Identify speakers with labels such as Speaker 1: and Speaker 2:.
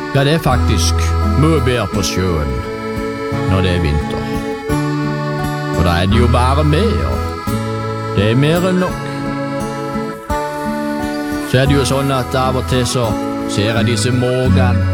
Speaker 1: Ja, det er faktisk mye bedre på sjøen når det er vinter. For da er det jo bare med, og det er mer enn nok. Så er det jo sånn at av og til så ser jeg disse mågene